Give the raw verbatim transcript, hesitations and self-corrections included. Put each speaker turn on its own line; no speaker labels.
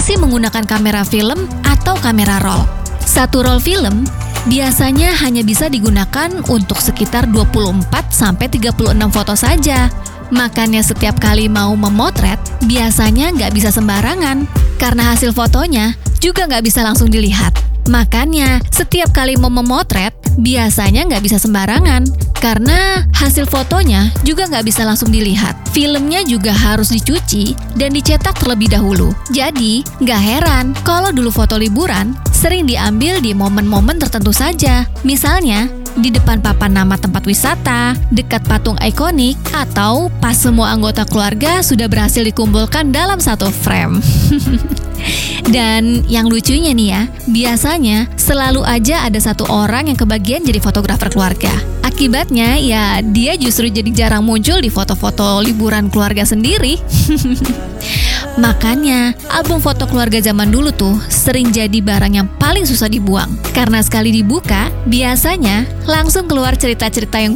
masih menggunakan kamera film atau kamera roll. Satu roll film biasanya hanya bisa digunakan untuk sekitar dua puluh empat sampai tiga puluh enam foto saja. Makanya setiap kali mau memotret, biasanya nggak bisa sembarangan, karena hasil fotonya juga nggak bisa langsung dilihat. Makanya setiap kali mau memotret, biasanya nggak bisa sembarangan, karena hasil fotonya juga nggak bisa langsung dilihat. Filmnya juga harus dicuci dan dicetak terlebih dahulu. Jadi, nggak heran kalau dulu foto liburan sering diambil di momen-momen tertentu saja. Misalnya, di depan papan nama tempat wisata, dekat patung ikonik, atau pas semua anggota keluarga sudah berhasil dikumpulkan dalam satu frame. Dan yang lucunya nih ya, biasanya selalu aja ada satu orang yang kebagian jadi fotografer keluarga. Akibatnya ya dia justru jadi jarang muncul di foto-foto liburan keluarga sendiri. Makanya album foto keluarga zaman dulu tuh sering jadi barang yang paling susah dibuang. Karena sekali dibuka, biasanya langsung keluar cerita-cerita yang